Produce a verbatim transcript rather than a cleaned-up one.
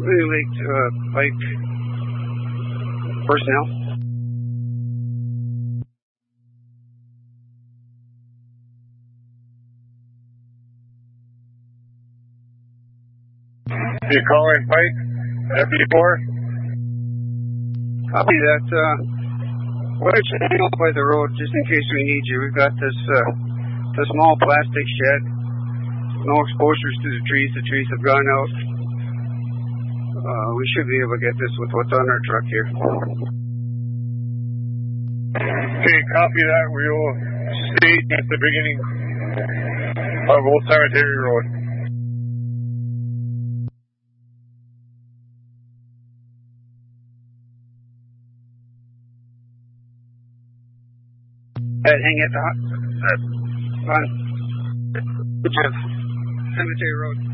Clear Lake uh, Pike personnel. You calling Pike? F E four? Copy that. Uh, why don't you hang out by the road just in case we need you? We've got this uh, the small plastic shed. No exposures to the trees. The trees have gone out. Uh, we should be able to get this with what's on our truck here. Okay, copy that. We will stay at the beginning of Old Cemetery Road. Uh, hang at the hot. Uh, on. Cemetery Road.